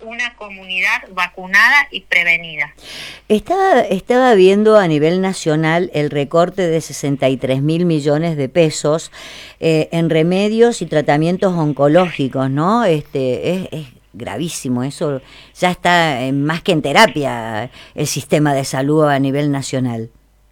una comunidad vacunada y prevenida. Estaba viendo a nivel nacional el recorte de 63.000 millones de pesos en remedios y tratamientos oncológicos, ¿no? Es gravísimo, eso ya está más que en terapia el sistema de salud a nivel nacional.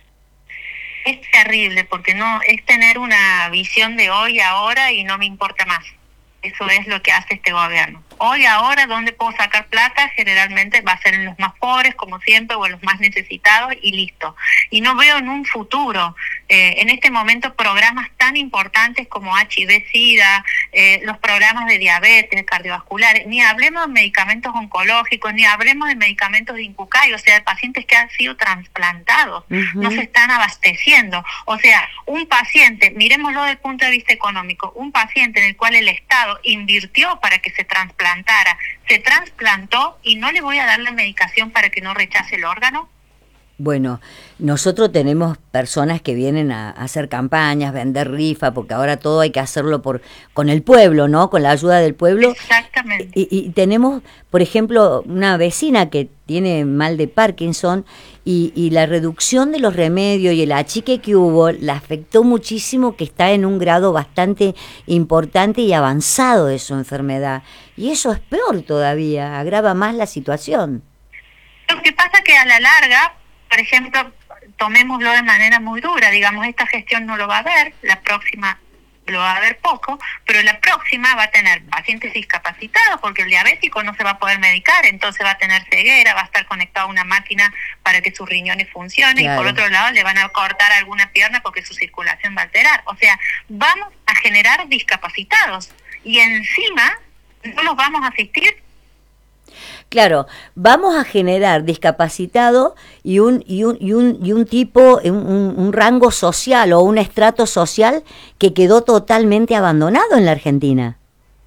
Es terrible porque no es tener una visión de hoy, ahora y no me importa más. Eso es lo que hace este gobierno. Hoy, ahora, ¿dónde puedo sacar plata? Generalmente va a ser en los más pobres, como siempre, o en los más necesitados, y listo. Y no veo en un futuro, en este momento, programas tan importantes como HIV-Sida, los programas de diabetes, cardiovasculares, ni hablemos de medicamentos oncológicos, ni hablemos de medicamentos de Incucay, o sea, pacientes que han sido trasplantados, no se están abasteciendo. O sea, un paciente, miremoslo desde el punto de vista económico, un paciente en el cual el Estado invirtió para que se trasplantara, se trasplantó y no le voy a dar la medicación para que no rechace el órgano. Bueno, nosotros tenemos personas que vienen a hacer campañas, vender rifa, porque ahora todo hay que hacerlo con el pueblo, ¿no? Con la ayuda del pueblo. Exactamente. Y tenemos, por ejemplo, una vecina que tiene mal de Parkinson y la reducción de los remedios y el achique que hubo la afectó muchísimo, que está en un grado bastante importante y avanzado de su enfermedad. Y eso es peor todavía, agrava más la situación. Lo que pasa que a la larga, por ejemplo, tomémoslo de manera muy dura, digamos, esta gestión no lo va a ver, la próxima lo va a ver poco, pero la próxima va a tener pacientes discapacitados porque el diabético no se va a poder medicar, entonces va a tener ceguera, va a estar conectado a una máquina para que sus riñones funcionen, claro. Y por otro lado le van a cortar alguna pierna porque su circulación va a alterar. O sea, vamos a generar discapacitados y encima no los vamos a asistir. Claro, vamos a generar discapacitado y un tipo, un rango social o un estrato social que quedó totalmente abandonado en la Argentina.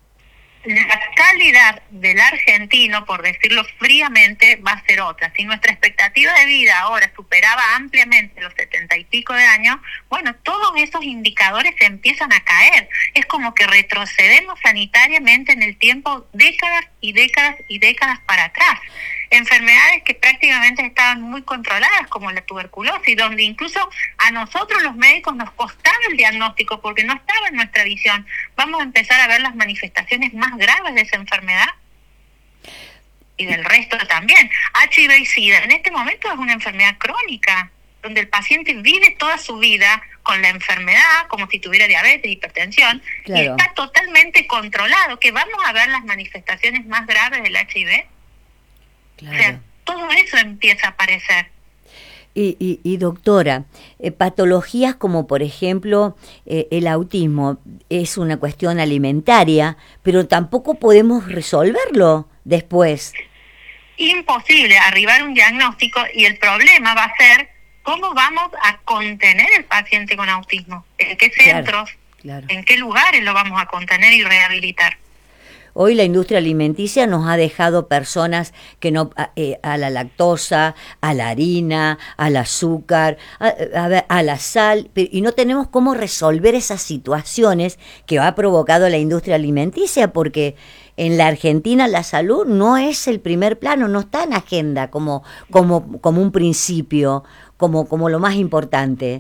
La calidad del argentino, por decirlo fríamente, va a ser otra. Si nuestra expectativa de vida ahora superaba ampliamente los 70 y pico de años, bueno, todos esos indicadores se empiezan a caer. Es como que retrocedemos sanitariamente en el tiempo décadas y décadas y décadas para atrás. Enfermedades que prácticamente estaban muy controladas, como la tuberculosis, donde incluso a nosotros los médicos nos costaba el diagnóstico porque no estaba en nuestra visión. Vamos a empezar a ver las manifestaciones más graves de esa enfermedad y del resto también. HIV y SIDA en este momento es una enfermedad crónica, donde el paciente vive toda su vida con la enfermedad, como si tuviera diabetes, hipertensión, claro. Y está totalmente controlado, que vamos a ver las manifestaciones más graves del HIV. Claro. O sea, todo eso empieza a aparecer. Y doctora, patologías como por ejemplo el autismo es una cuestión alimentaria, pero tampoco podemos resolverlo después. Imposible arribar a un diagnóstico y el problema va a ser cómo vamos a contener el paciente con autismo, en qué centros, claro. En qué lugares lo vamos a contener y rehabilitar. Hoy la industria alimenticia nos ha dejado personas que no a la lactosa, a la harina, al azúcar, a la sal, y no tenemos cómo resolver esas situaciones que ha provocado la industria alimenticia, porque en la Argentina la salud no es el primer plano, no está en agenda como un principio, como lo más importante.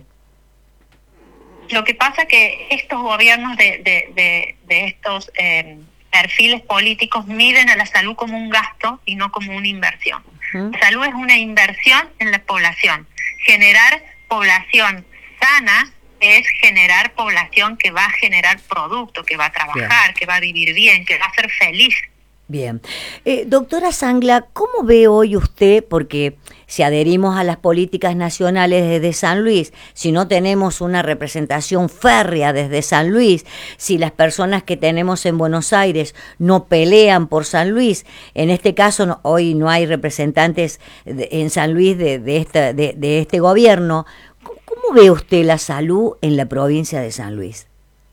Lo que pasa que estos gobiernos de estos perfiles políticos miden a la salud como un gasto y no como una inversión. La salud es una inversión en la población. Generar población sana es generar población que va a generar producto, que va a trabajar, que va a vivir bien, que va a ser feliz. Bien. Doctora Sangla, ¿cómo ve hoy usted, porque si adherimos a las políticas nacionales desde San Luis, si no tenemos una representación férrea desde San Luis, si las personas que tenemos en Buenos Aires no pelean por San Luis, en este caso hoy no hay representantes en San Luis de este gobierno, ¿cómo ve usted la salud en la provincia de San Luis?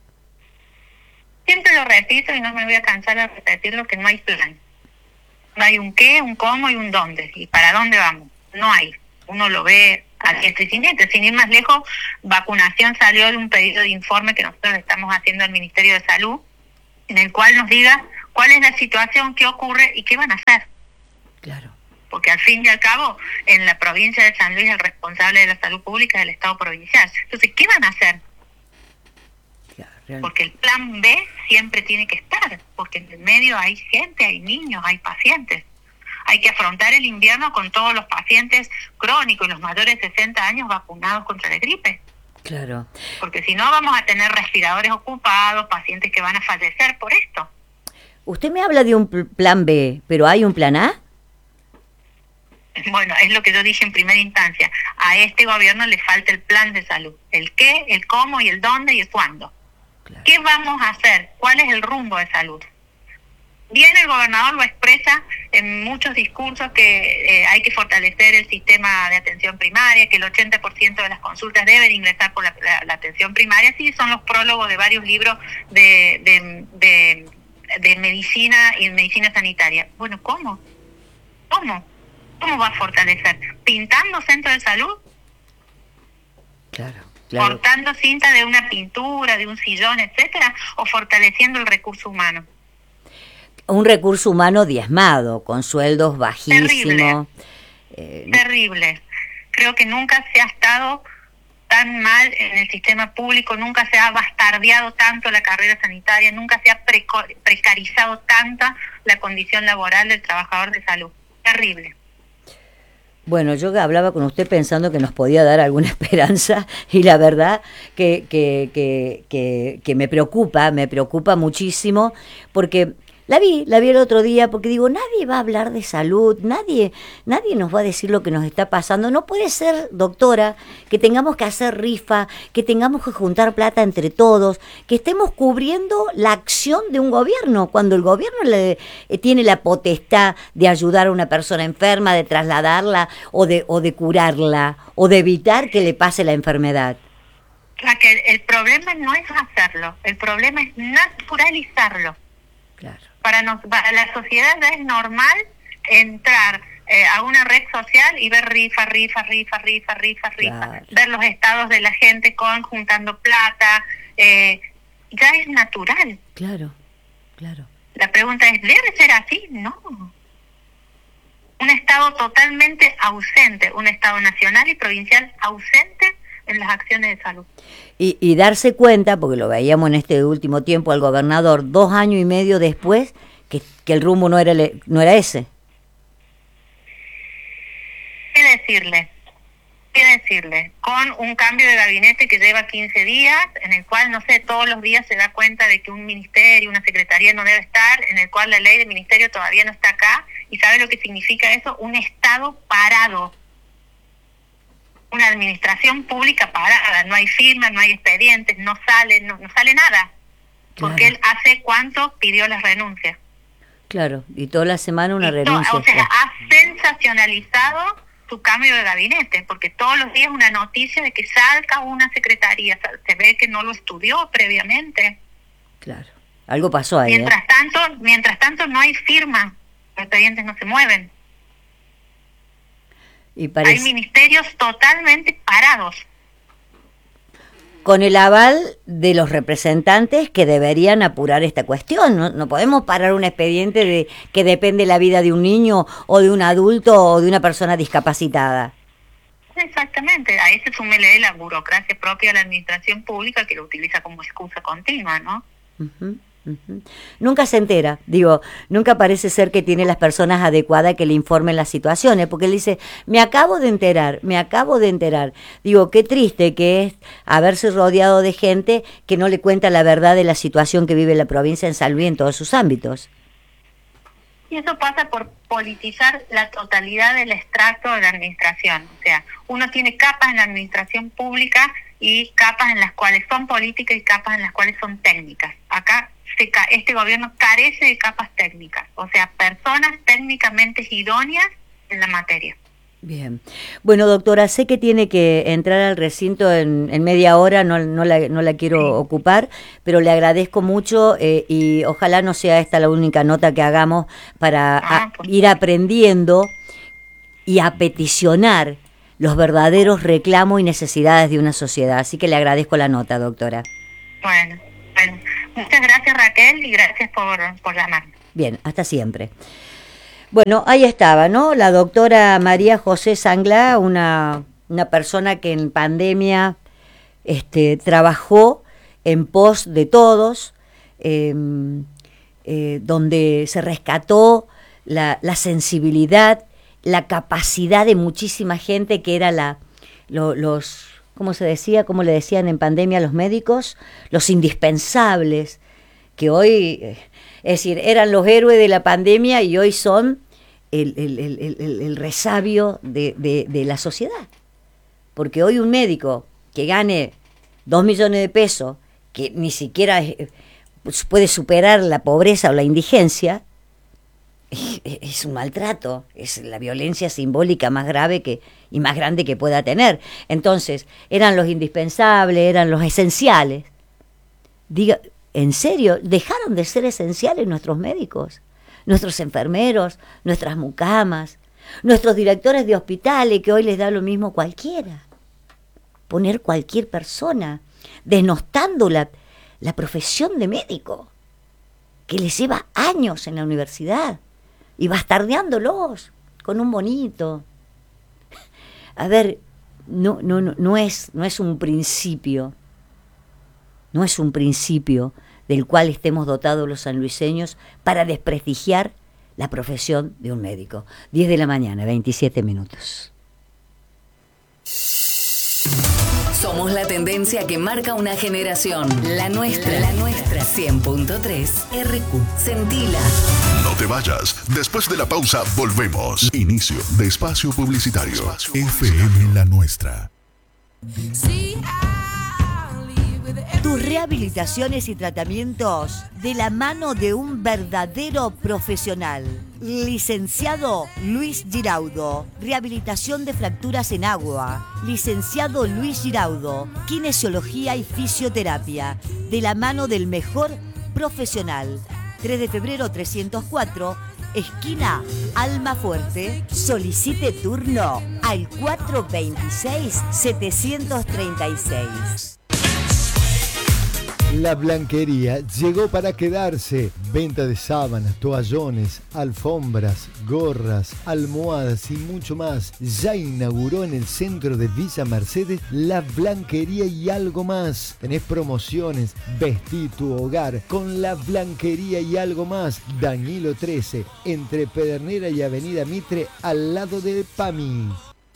Siempre lo repito y no me voy a cansar de repetirlo, que no hay plan. No hay un qué, un cómo y un dónde. ¿Y para dónde vamos? No hay. Uno lo ve a diestra y siniestra. Sin ir más lejos, vacunación salió de un pedido de informe que nosotros estamos haciendo al Ministerio de Salud, en el cual nos diga cuál es la situación, qué ocurre y qué van a hacer. Claro. Porque al fin y al cabo, en la provincia de San Luis, el responsable de la salud pública es el Estado provincial. Entonces, ¿qué van a hacer? Porque el plan B siempre tiene que estar, porque en el medio hay gente, hay niños, hay pacientes. Hay que afrontar el invierno con todos los pacientes crónicos y los mayores de 60 años vacunados contra la gripe. Claro. Porque si no vamos a tener respiradores ocupados, pacientes que van a fallecer por esto. Usted me habla de un plan B, pero ¿hay un plan A? Bueno, es lo que yo dije en primera instancia. A este gobierno le falta el plan de salud. El qué, el cómo y el dónde y el cuándo. Claro. ¿Qué vamos a hacer? ¿Cuál es el rumbo de salud? Bien, el gobernador lo expresa en muchos discursos que hay que fortalecer el sistema de atención primaria, que el 80% de las consultas deben ingresar por la atención primaria. Sí, son los prólogos de varios libros de medicina y medicina sanitaria. Bueno, ¿cómo? ¿Cómo va a fortalecer? ¿Pintando centros de salud? Claro. ¿Cortando cinta de una pintura, de un sillón, etcétera? ¿O fortaleciendo el recurso humano? Un recurso humano diezmado, con sueldos bajísimos. Terrible. Creo que nunca se ha estado tan mal en el sistema público, nunca se ha bastardeado tanto la carrera sanitaria, nunca se ha precarizado tanta la condición laboral del trabajador de salud. Terrible. Bueno, yo hablaba con usted pensando que nos podía dar alguna esperanza y la verdad que me preocupa muchísimo porque la vi el otro día porque digo, nadie va a hablar de salud, nadie nos va a decir lo que nos está pasando. No puede ser, doctora, que tengamos que hacer rifa, que tengamos que juntar plata entre todos, que estemos cubriendo la acción de un gobierno, cuando el gobierno tiene la potestad de ayudar a una persona enferma, de trasladarla o de curarla, o de evitar que le pase la enfermedad. Raquel, el problema no es hacerlo, el problema es naturalizarlo. Claro. Para la sociedad es normal entrar a una red social y ver rifa. Claro. Ver los estados de la gente juntando plata. Ya es natural. Claro. La pregunta es, ¿debe ser así? No. Un estado totalmente ausente, un estado nacional y provincial ausente en las acciones de salud. Y darse cuenta, porque lo veíamos en este último tiempo al gobernador, 2 años y medio después, que el rumbo no era ese. ¿Qué decirle? Con un cambio de gabinete que lleva 15 días, en el cual, no sé, todos los días se da cuenta de que un ministerio, una secretaría no debe estar, en el cual la ley del ministerio todavía no está acá, y ¿sabe lo que significa eso? Un estado parado. Una administración pública parada, no hay firmas, no hay expedientes, no sale nada. Claro. Porque él hace cuánto pidió las renuncias. Claro, y toda la semana una renuncia. O sea, ha sensacionalizado su cambio de gabinete, porque todos los días una noticia de que salga una secretaría, se ve que no lo estudió previamente. Claro, algo pasó ahí. Mientras tanto no hay firma, los expedientes no se mueven. Hay ministerios totalmente parados. Con el aval de los representantes que deberían apurar esta cuestión. No podemos parar un expediente de que depende la vida de un niño o de un adulto o de una persona discapacitada. Exactamente, a ese súmele la burocracia propia de la administración pública que lo utiliza como excusa continua, ¿no? Uh-huh. Nunca se entera, nunca parece ser que tiene las personas adecuadas que le informen las situaciones, porque él dice, me acabo de enterar. Digo, qué triste que es haberse rodeado de gente que no le cuenta la verdad de la situación que vive la provincia en San Luis en todos sus ámbitos. Y eso pasa por politizar la totalidad del extracto de la administración. O sea, uno tiene capas en la administración pública y capas en las cuales son políticas y capas en las cuales son técnicas. Acá este gobierno carece de capas técnicas, o sea, personas técnicamente idóneas en la materia. Bien. Bueno, doctora, sé que tiene que entrar al recinto en media hora, no la quiero ocupar, pero le agradezco mucho y ojalá no sea esta la única nota que hagamos para ir aprendiendo y a peticionar los verdaderos reclamos y necesidades de una sociedad. Así que le agradezco la nota, doctora. Bueno. Muchas gracias, Raquel, y gracias por llamarme. Bien, hasta siempre. Bueno, ahí estaba, ¿no? La doctora María José Sangla, una persona que en pandemia trabajó en pos de todos, donde se rescató la sensibilidad, la capacidad de muchísima gente que era los ¿cómo se decía? ¿Cómo le decían en pandemia a los médicos? Los indispensables, que hoy, es decir, eran los héroes de la pandemia y hoy son el resabio de la sociedad. Porque hoy un médico que gane 2 millones de pesos, que ni siquiera puede superar la pobreza o la indigencia, es un maltrato, es la violencia simbólica más grave y más grande que pueda tener. Entonces, eran los indispensables, eran los esenciales. Diga, ¿en serio? ¿Dejaron de ser esenciales nuestros médicos, nuestros enfermeros, nuestras mucamas, nuestros directores de hospitales, que hoy les da lo mismo cualquiera? Poner cualquier persona, denostando la profesión de médico, que les lleva años en la universidad, y bastardeándolos con un bonito. A ver, no es un principio, no es un principio del cual estemos dotados los sanluiseños para desprestigiar la profesión de un médico. 10 de la mañana, 27 minutos. Somos la tendencia que marca una generación. La nuestra. 100.3 RQ. Sentila. No te vayas. Después de la pausa, volvemos. Inicio de espacio publicitario. FM La Nuestra. Tus rehabilitaciones y tratamientos de la mano de un verdadero profesional. Licenciado Luis Giraudo. Rehabilitación de fracturas en agua. Licenciado Luis Giraudo. Kinesiología y fisioterapia. De la mano del mejor profesional. 3 de febrero 304, esquina Almafuerte. Solicite turno al 426-736. La Blanquería llegó para quedarse. Venta de sábanas, toallones, alfombras, gorras, almohadas y mucho más. Ya inauguró en el centro de Villa Mercedes La Blanquería y algo más. Tenés promociones, vestí tu hogar con La Blanquería y algo más. Danilo 13, entre Pedernera y Avenida Mitre, al lado de PAMI.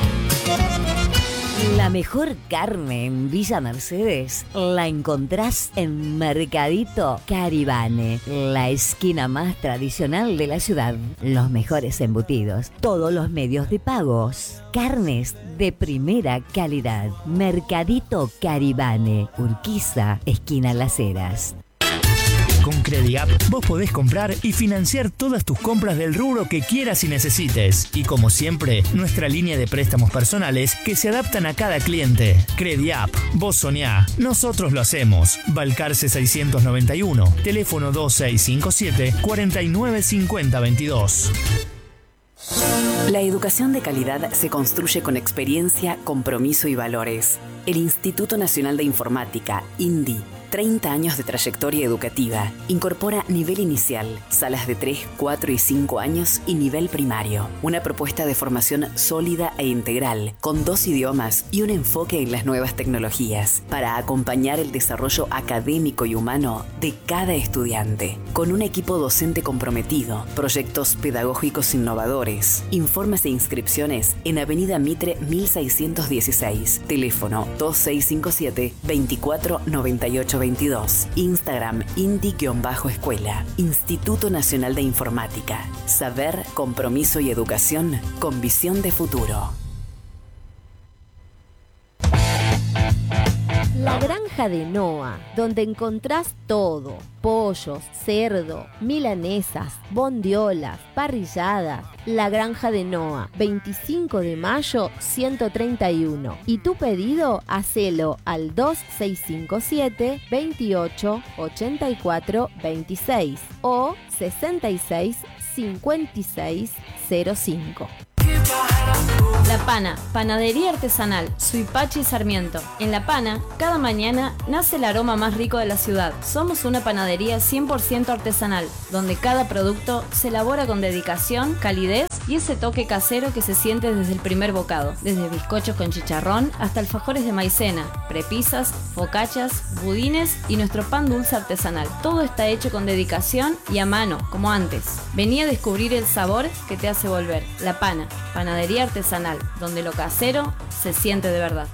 La mejor carne en Villa Mercedes la encontrás en Mercadito Caribane, la esquina más tradicional de la ciudad. Los mejores embutidos, todos los medios de pagos, carnes de primera calidad. Mercadito Caribane, Urquiza, esquina Las Heras. Con CrediApp vos podés comprar y financiar todas tus compras del rubro que quieras y necesites. Y como siempre, nuestra línea de préstamos personales que se adaptan a cada cliente. CrediApp, vos soñá, nosotros lo hacemos. Balcarce 691, teléfono 2657 495022. La educación de calidad se construye con experiencia, compromiso y valores. El Instituto Nacional de Informática, INDI, 30 años de trayectoria educativa. Incorpora nivel inicial, salas de 3, 4 y 5 años y nivel primario. Una propuesta de formación sólida e integral, con 2 idiomas y un enfoque en las nuevas tecnologías, para acompañar el desarrollo académico y humano de cada estudiante. Con un equipo docente comprometido, proyectos pedagógicos innovadores. Informes e inscripciones en Avenida Mitre 1616. Teléfono 2657 249822. Instagram indi-escuela. Instituto Nacional de Informática. Saber, compromiso y educación con visión de futuro. La Granja de Noa, donde encontrás todo: pollos, cerdo, milanesas, bondiolas, parrilladas. La Granja de Noa, 25 de mayo 131. Y tu pedido, hacelo al 2657 28 84 26 o 66 56 05. La Pana, panadería artesanal, Suipachi y Sarmiento. En La Pana, cada mañana nace el aroma más rico de la ciudad. Somos una panadería 100% artesanal, donde cada producto se elabora con dedicación, calidez y ese toque casero que se siente desde el primer bocado. Desde bizcochos con chicharrón hasta alfajores de maicena, prepisas, focachas, budines y nuestro pan dulce artesanal. Todo está hecho con dedicación y a mano, como antes. Vení a descubrir el sabor que te hace volver. La Pana, panadería artesanal, donde lo casero se siente de verdad.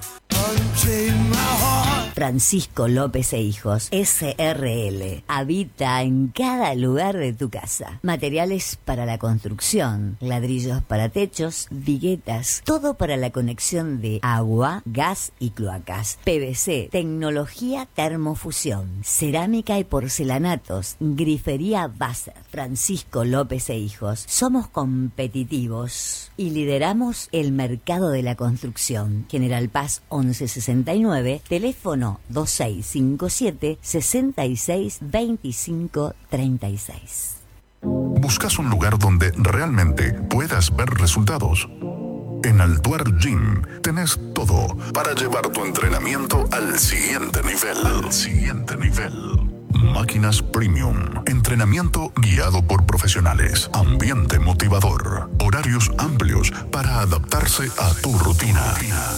Francisco López e Hijos, SRL. Habita en cada lugar de tu casa. Materiales para la construcción, ladrillos para techos, viguetas, todo para la conexión de agua, gas y cloacas. PVC, tecnología termofusión, cerámica y porcelanatos, grifería Basser. Francisco López e Hijos. Somos competitivos y lideramos el mercado de la construcción. General Paz 1169, teléfono 2657 66 25 36. ¿Buscas un lugar donde realmente puedas ver resultados? En Altuar Gym tenés todo para llevar tu entrenamiento al siguiente nivel. Máquinas premium, entrenamiento guiado por profesionales, ambiente motivador, horarios amplios para adaptarse a tu rutina.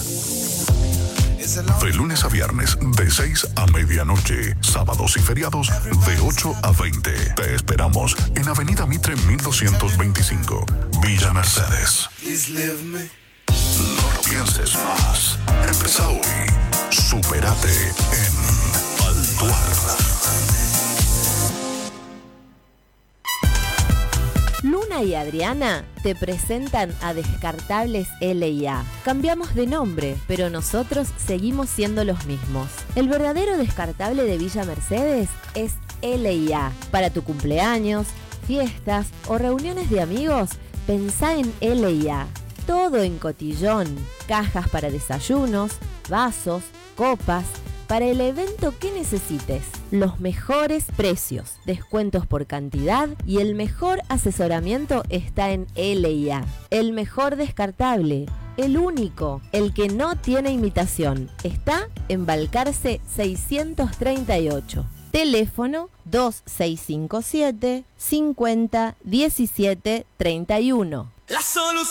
De lunes a viernes, de 6 a medianoche. Sábados y feriados, de 8 a 20. Te esperamos en Avenida Mitre 1225, Villa Mercedes. No lo pienses más. Empezá hoy. Supérate en Altuar. Luna y Adriana te presentan a Descartables L&A. Cambiamos de nombre, pero nosotros seguimos siendo los mismos. El verdadero descartable de Villa Mercedes es L&A. Para tu cumpleaños, fiestas o reuniones de amigos, pensá en L&A. Todo en cotillón, cajas para desayunos, vasos, copas, para el evento que necesites. Los mejores precios, descuentos por cantidad y el mejor asesoramiento está en L&A. El mejor descartable, el único, el que no tiene imitación. Está en Balcarce 638. Teléfono 2657 50 17 31. La solución.